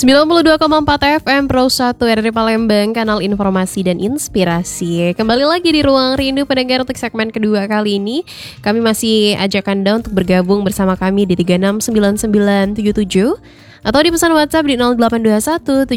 92,4 FM Pro 1 RRI Palembang, kanal informasi dan inspirasi. Kembali lagi di Ruang Rindu pendengar untuk segmen kedua kali ini. Kami masih ajak Anda untuk bergabung bersama kami di 369977 atau di pesan WhatsApp di 0821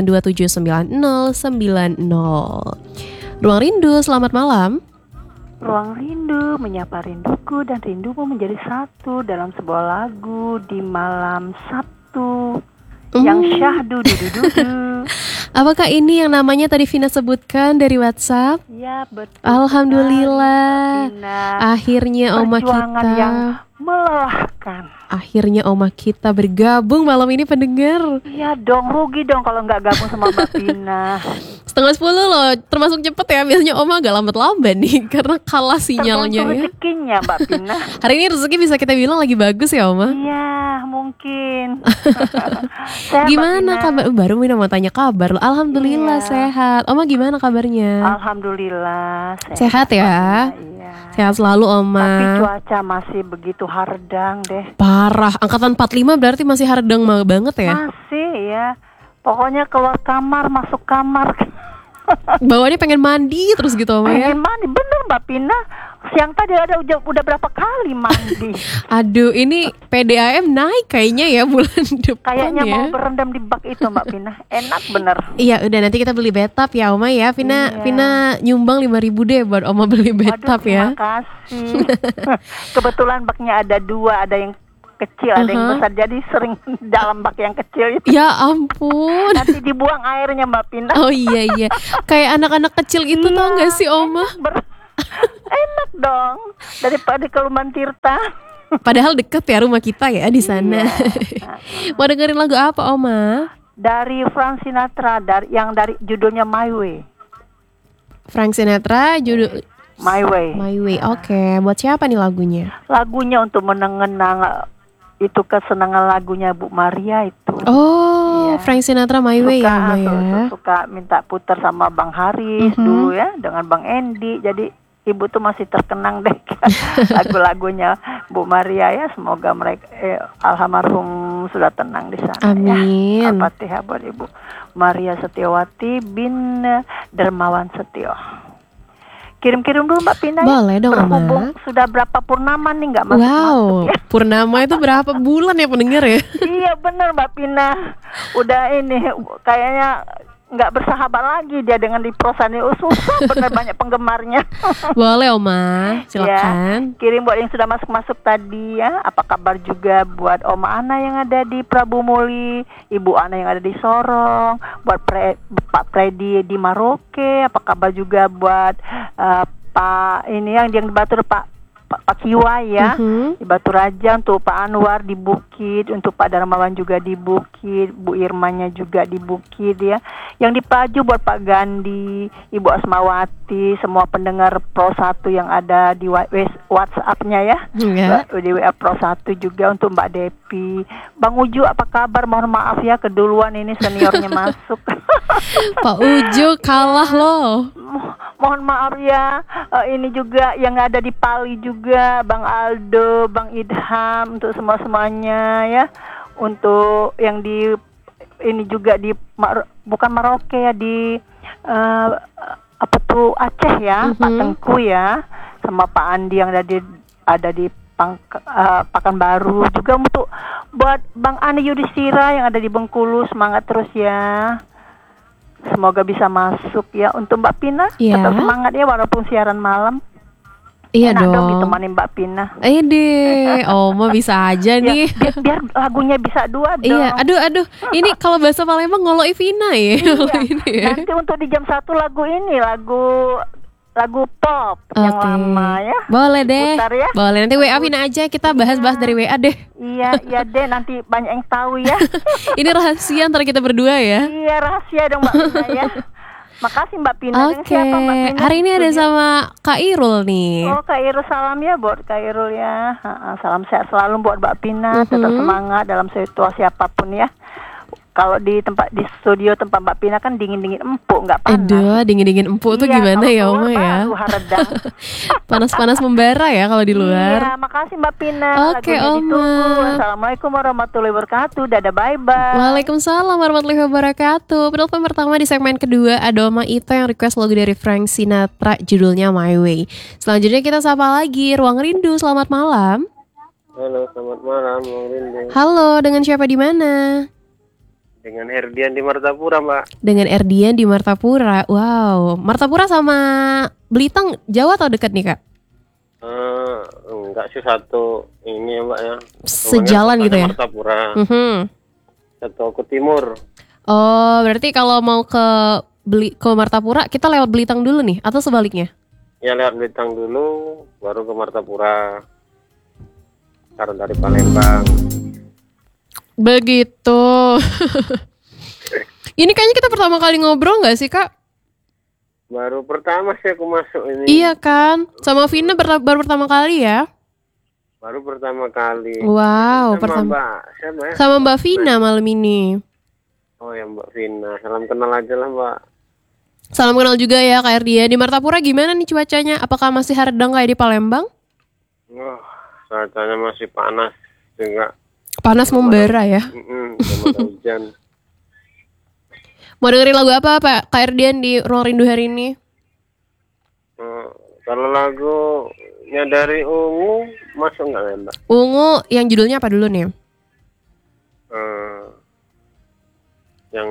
79279090. Ruang Rindu, selamat malam. Ruang Rindu menyapa rinduku dan rindumu menjadi satu dalam sebuah lagu di malam Sabtu yang syahdu dudu. Apakah ini yang namanya tadi Vina sebutkan dari WhatsApp? Ya, betul. Alhamdulillah. Akhirnya Oma Perjuangan kita yang melelahkan. Akhirnya Oma kita bergabung malam ini pendengar. Iya dong, rugi dong kalau nggak gabung sama Mbak Vina. 9:30 loh, termasuk cepet ya. Biasanya Oma agak lambat-lambat nih karena kalah sinyalnya Tergantung ya. rezekinya Mbak Vina. Hari ini rezeki bisa kita bilang lagi bagus ya Oma. Iya, mungkin. Sehat, Gimana Mbak Vina? kabar? Baru Mina mau tanya kabar lo. Alhamdulillah Iya. sehat. Oma gimana kabarnya? Alhamdulillah Sehat ya? Iya. Sehat selalu Tapi Oma. cuaca masih begitu hardang deh. Parah, angkatan 45 berarti masih hardang banget ya? Masih ya. Pokoknya keluar kamar, masuk kamar. Bawaannya pengen mandi terus gitu Oma ya? Pengen mandi, bener Mbak Pina. Siang tadi udah berapa kali mandi. Aduh, ini PDAM naik kayaknya ya bulan depan Kayaknya ya. mau berendam di bak itu Mbak Pina. Enak bener. Iya, udah nanti kita beli bathtub ya Oma ya. Vina Iya. Vina nyumbang 5.000 deh buat Oma beli bathtub ya. Terima kasih. Kebetulan baknya ada dua, ada yang kecil, ada yang besar. Jadi sering dalam bak yang kecil itu. Ya ampun. Nanti dibuang airnya Mbak Pina. Oh iya. Kayak anak-anak kecil itu tau gak sih Oma? Enak dong. Daripada ke Luman Tirta. Padahal deket ya rumah kita ya di sana. Iya. Mau dengerin lagu apa Oma? Dari Frank Sinatra, dari judulnya My Way. Frank Sinatra judul My Way. My Way. Oke, buat siapa nih lagunya? Lagunya untuk mengenang itu kesenangan lagunya Bu Maria itu. Oh, Iya. Frank Sinatra My Way ya Oma ya. Suka minta putar sama Bang Haris dulu ya, dengan Bang Endi. Jadi ibu tuh masih terkenang deh lagu-lagunya Bu Maria ya. Semoga mereka almarhum sudah tenang di sana. Amin. Ya. Al-Fatihah buat Ibu Maria Setiawati bin Dermawan Setio. Kirim-kirim dulu Mbak Pina. Boleh dong, Berhubung Oma. sudah berapa purnama nih nggak masuk. Wow, purnama itu berapa bulan ya pendengar ya? Iya bener Mbak Pina. Udah ini kayaknya nggak bersahabat lagi dia dengan di prosa ini. Susah bener, banyak penggemarnya. Boleh Oma, silakan. Ya, kirim buat yang sudah masuk tadi ya. Apa kabar juga buat Oma Ana yang ada di Prabu Muli, Ibu Ana yang ada di Sorong, buat Pak Freddy di Maroke. Apa kabar juga buat Pak ini yang di Batur, Pak Kiwa ya, di Batu Raja, untuk Pak Anwar di Bukit, untuk Pak Darmawan juga di Bukit, Bu Irmanya juga di Bukit ya. Yang di Paju buat Pak Gandhi, Ibu Asmawati, semua pendengar Pro 1 yang ada di WhatsApp-nya ya. Di WA Pro 1 juga untuk Mbak Depi. Bang Uju apa kabar? Mohon maaf ya keduluan ini seniornya masuk. Pak Ujo kalah loh. Mohon maaf ya, ini juga yang ada di Pali juga, Bang Aldo, Bang Idham, untuk semuanya ya. Untuk yang di ini juga di bukan Maroke ya, di apa tuh Aceh ya, Pak Tengku ya, sama Pak Andi yang ada di Pekanbaru juga. Untuk buat Bang Ani Yudhistira yang ada di Bengkulu, semangat terus ya. Semoga bisa masuk ya. Untuk Mbak Pina, tetap semangat ya walaupun siaran malam. Iya enak dong. Ditemani Mbak Pina. Oma bisa aja nih. Ya, biar lagunya bisa dua dong. Iya, aduh. Ini kalau bahasa Palembang ngoloi Vina ya. Iya. Ini ya. Nanti untuk di jam 1 lagu pop yang lama ya. Boleh deh. Putar ya. Boleh, nanti WA Vina aja, kita bahas-bahas dari WA deh. Iya deh, nanti banyak yang tahu ya. Ini rahasia antara kita berdua ya. Iya, rahasia dong Mbak Pina ya. Makasih Mbak Pina. Oke. Siapa Mbak Pina? Hari ini ada sama Kak Irul nih. Oh, Kak Irul, salam ya buat Kak Irul ya. Salam sehat selalu buat Mbak Pina. Tetap semangat dalam situasi apapun ya. Kalau di studio tempat Mbak Pina kan dingin-dingin empuk, nggak panas. Aduh, dingin-dingin empuk tuh Iya, gimana kalau ya keluar Oma ya? baru haredang. Panas-panas membara ya kalau di luar. Iya, makasih Mbak Pina. Oke, Lagunya Oma. ditunggu. Assalamualaikum warahmatullahi wabarakatuh. Dadah, bye-bye. Waalaikumsalam warahmatullahi wabarakatuh. Penelpon pertama di segmen kedua ada Oma Ito yang request lagu dari Frank Sinatra judulnya My Way. Selanjutnya kita sapa lagi Ruang Rindu. Selamat malam. Halo, selamat malam, Bang Rindu. Halo, dengan siapa di mana? Dengan Herdian di Martapura, Mbak. Dengan Erdian di Martapura. Wow, Martapura sama Belitung jauh atau dekat nih Kak? Enggak sih, satu ini ya, Mbak ya. Sejalan gitu ya? Martapura. Satu ke timur. Oh, berarti kalau mau ke Martapura kita lewat Belitung dulu nih atau sebaliknya? Ya lewat Bintang dulu, baru ke Martapura. Karena dari Palembang. Begitu. Ini kayaknya kita pertama kali ngobrol nggak sih Kak? Baru pertama sih aku masuk ini. Iya kan, sama Vina baru pertama kali ya? Baru pertama kali. Wow, Sama pertama. Mbak, siapa ya? Sama Mbak Vina malam ini. Oh ya, Mbak Vina. Salam kenal aja lah, Mbak. Salam kenal juga ya Kak Erdia. Di Martapura gimana nih cuacanya? Apakah masih haredang kayak di Palembang? Oh, cuacanya masih panas juga. Panas membara ya. Belum ada hujan. Mau dengerin lagu apa Pak Kak Erdian di Ruang Rindu hari ini? Kalau lagunya dari Ungu masuk nggak ya, Mbak? Ungu yang judulnya apa dulu nih? Yang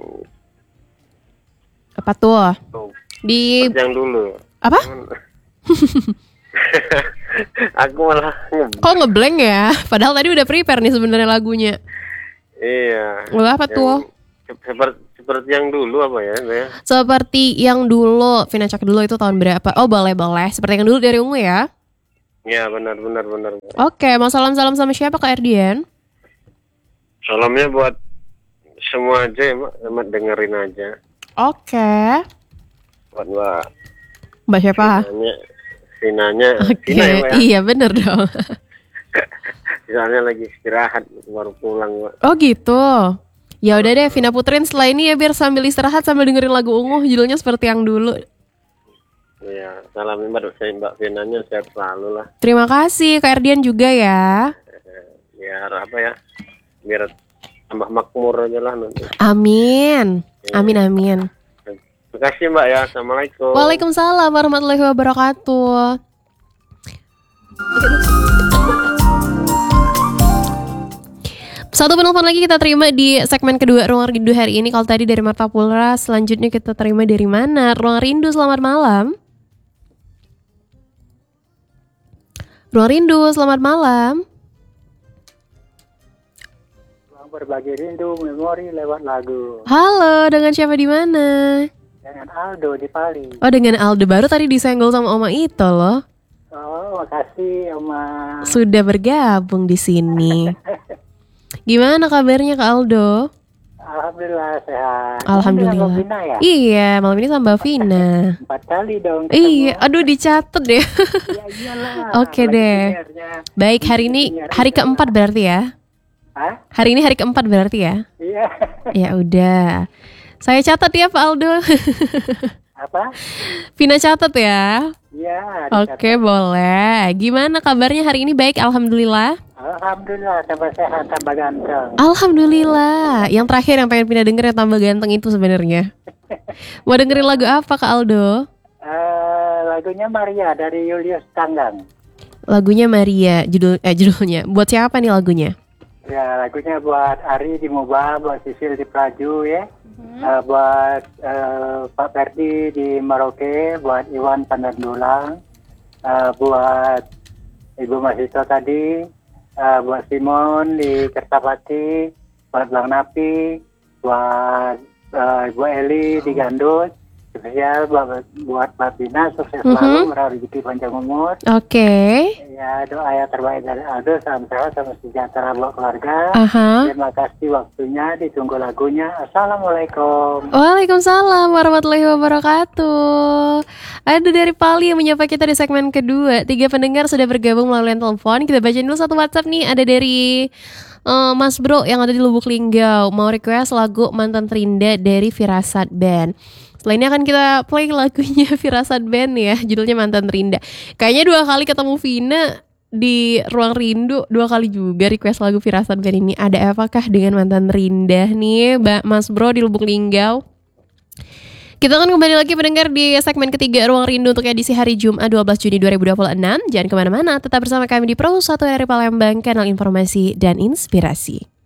Apa tuh? Di yang dulu. apa? Aku malah Kok ngeblank ya? Padahal tadi udah prepare nih sebenarnya lagunya. iya. Lagu apa tuh? Seperti yang dulu apa ya? Seperti yang dulu, Vina cek dulu itu tahun berapa? Oh boleh. Seperti yang dulu dari Ungu ya. Ya benar. Oke, mau salam-salam sama siapa Kak Erdian? Salamnya buat semua aja ya, Mbak dengerin aja. Oke. Buat Mbak siapa? Vinanya. Oke, Vina ya, Mbak, ya? iya bener dong. Misalnya lagi istirahat baru pulang, Mbak. Oh gitu. Ya udah deh, Vina puterin setelah ini ya biar sambil istirahat sambil dengerin lagu Ungu judulnya seperti yang dulu. Iya, salamin Mbak Vinanya sehat selalu lah. Terima kasih Kak Erdian juga ya. Biar apa ya? Biar tambah makmur aja lah nanti. Amin. Amin. Terima kasih Mbak ya. Assalamualaikum. Waalaikumsalam warahmatullahi wabarakatuh. Satu penelpon lagi kita terima di segmen kedua Ruang Rindu hari ini. Kalau tadi dari Martapura, selanjutnya kita terima dari mana? Ruang Rindu, selamat malam. Ruang Rindu, selamat malam. Berbagi rindu memori lewat lagu. Halo, dengan siapa di mana? Dengan Aldo di Pali. Oh, dengan Aldo, baru tadi disenggol sama Oma Ito loh. Oh, makasih Oma. Sudah bergabung di sini. Gimana kabarnya Kak Aldo? Alhamdulillah sehat. Alhamdulillah. Dengan Vina ya? Iya, malam ini sama Mbak Vina. 4 kali dong. Iya, aduh dicatat deh. Ya iyalah. Oke Lagi deh. dengarnya. Baik, hari ini hari keempat berarti ya? Hah? Hari ini hari keempat berarti ya? Iya. Ya udah. Saya catat ya Pak Aldo. Apa? Vina catat ya. Iya. Oke, boleh. Gimana kabarnya hari ini? Baik, alhamdulillah. Alhamdulillah tambah sehat, tambah ganteng. Alhamdulillah. Yang terakhir yang pengen Vina denger yang tambah ganteng itu sebenarnya. Mau dengerin lagu apa Kak Aldo? Lagunya Maria dari Julius Tanggang. Lagunya Maria, judulnya. Buat siapa nih lagunya? Ya, lagunya buat Ari di Muba, buat Sisil di Pelaju ya. Buat Pak Ferdi di Merauke, buat Iwan Pandandulang, buat Ibu Masito tadi, buat Simon di Kertapati, buat Bang Napi, buat Ibu Eli di Gandus, spesial buat Mbak Bina, sukses selalu, meraih rezeki panjang umur. Oke. Ya, doa yang terbaik dari Aldo, salam sehat, salam sejahtera buat keluarga. Terima kasih waktunya, ditunggu lagunya. Assalamualaikum. Waalaikumsalam warahmatullahi wabarakatuh. Ada dari Pali yang menyapa kita di segmen kedua. 3 pendengar sudah bergabung melalui telepon. Kita baca dulu satu WhatsApp nih. Ada dari Mas Bro yang ada di Lubuk Linggau mau request lagu Mantan Terindah dari Firasat Band. Setelah ini akan kita play lagunya Firasat Band ya, judulnya Mantan Terindah. Kayaknya 2 kali ketemu Vina di Ruang Rindu, 2 kali juga request lagu Firasat Band ini. Ada apakah dengan Mantan Terindah nih, Mas Bro di Lubuk Linggau? Kita akan kembali lagi mendengar di segmen ketiga Ruang Rindu untuk edisi hari Jumat 12 Juni 2026. Jangan kemana-mana, tetap bersama kami di Pro 1 dari Palembang, kanal informasi dan inspirasi.